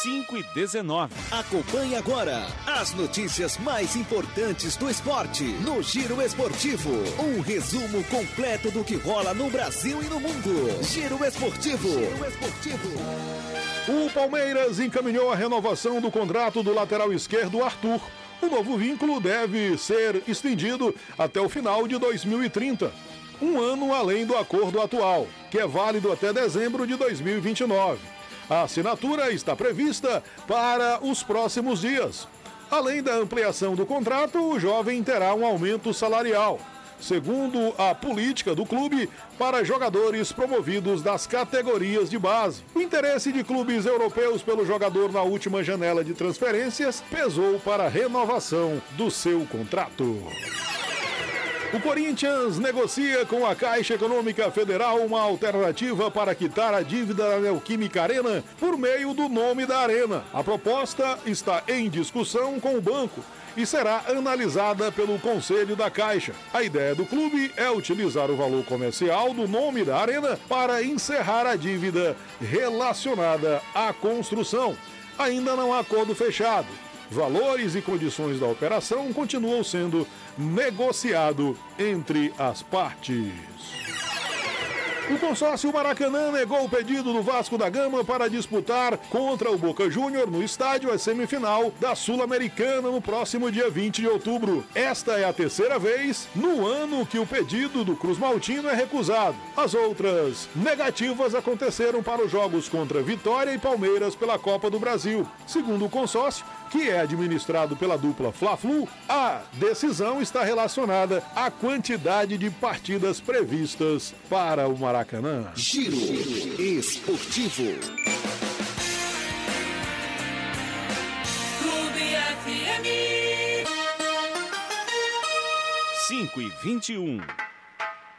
5h19. Acompanhe agora as notícias mais importantes do esporte no Giro Esportivo. Um resumo completo do que rola no Brasil e no mundo. Giro Esportivo. O Palmeiras encaminhou a renovação do contrato do lateral esquerdo Arthur. O novo vínculo deve ser estendido até o final de 2030. Um ano além do acordo atual, que é válido até dezembro de 2029. A assinatura está prevista para os próximos dias. Além da ampliação do contrato, o jovem terá um aumento salarial, segundo a política do clube, para jogadores promovidos das categorias de base. O interesse de clubes europeus pelo jogador na última janela de transferências pesou para a renovação do seu contrato. O Corinthians negocia com a Caixa Econômica Federal uma alternativa para quitar a dívida da Neoquímica Arena por meio do nome da arena. A proposta está em discussão com o banco e será analisada pelo Conselho da Caixa. A ideia do clube é utilizar o valor comercial do nome da arena para encerrar a dívida relacionada à construção. Ainda não há acordo fechado. Valores e condições da operação continuam sendo negociados entre as partes. O consórcio Maracanã negou o pedido do Vasco da Gama para disputar contra o Boca Júnior no estádio a semifinal da Sul-Americana no próximo dia 20 de outubro. Esta é a terceira vez no ano que o pedido do Cruz Maltino é recusado. As outras negativas aconteceram para os jogos contra Vitória e Palmeiras pela Copa do Brasil. Segundo o consórcio, que é administrado pela dupla Fla-Flu, a decisão está relacionada à quantidade de partidas previstas para o Maracanã. Giro Esportivo. Clube FM 5h21.